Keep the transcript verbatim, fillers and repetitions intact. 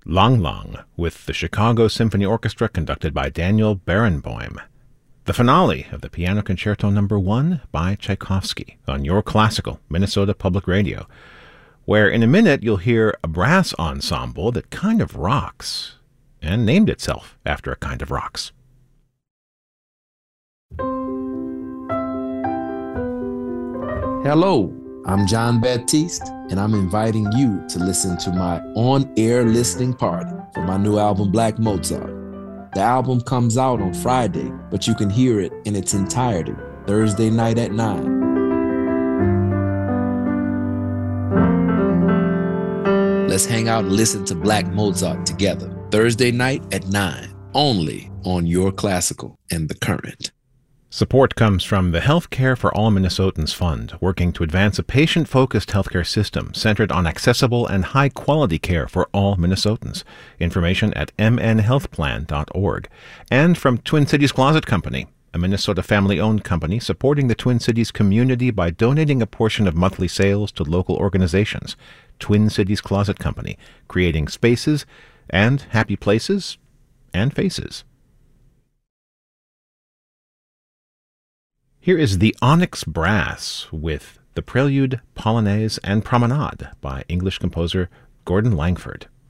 Lang Lang with the Chicago Symphony Orchestra conducted by Daniel Barenboim. The finale of the Piano Concerto Number one by Tchaikovsky on Your Classical, Minnesota Public Radio, where in a minute you'll hear a brass ensemble that kind of rocks, and named itself after a kind of rocks. Hello, I'm John Baptiste, and I'm inviting you to listen to my on-air listening party for my new album, Black Mozart. The album comes out on Friday, but you can hear it in its entirety Thursday night at nine. Let's hang out and listen to Black Mozart together. Thursday night at nine, only on Your Classical and The Current. Support comes from the Healthcare for All Minnesotans Fund, working to advance a patient-focused healthcare system centered on accessible and high-quality care for all Minnesotans. Information at m n health plan dot org. And from Twin Cities Closet Company, a Minnesota family-owned company supporting the Twin Cities community by donating a portion of monthly sales to local organizations. Twin Cities Closet Company, creating spaces and happy places and faces. Here is the Onyx Brass with the Prelude, Polonaise, and Promenade by English composer Gordon Langford.